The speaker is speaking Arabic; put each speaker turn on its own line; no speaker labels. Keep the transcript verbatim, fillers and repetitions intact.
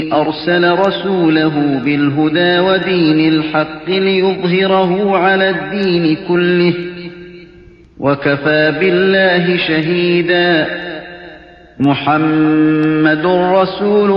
أرسل رسوله بالهدى ودين الحق ليظهره على الدين كله وكفى بالله شهيدا. محمد رسول